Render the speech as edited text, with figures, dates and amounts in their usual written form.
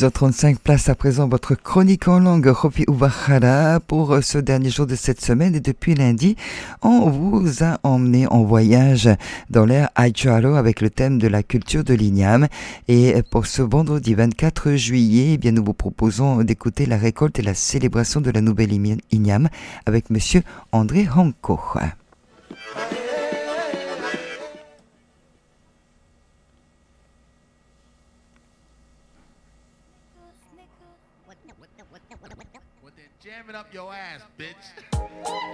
22h35, place à présent votre chronique en langue Hopi Ubahara pour ce dernier jour de cette semaine. Et depuis lundi, on vous a emmené en voyage dans l'ère Aicharo avec le thème de la culture de l'igname. Et pour ce vendredi 24 juillet, eh bien, nous vous proposons d'écouter la récolte et la célébration de la nouvelle igname avec monsieur André Hanko. Jamming up your ass, bitch.